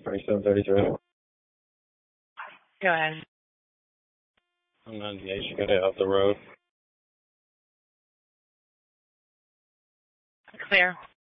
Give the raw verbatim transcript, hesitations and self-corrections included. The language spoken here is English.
twenty-seven thirty-three. Go ahead. I'm on the H. Got out the road. Clear.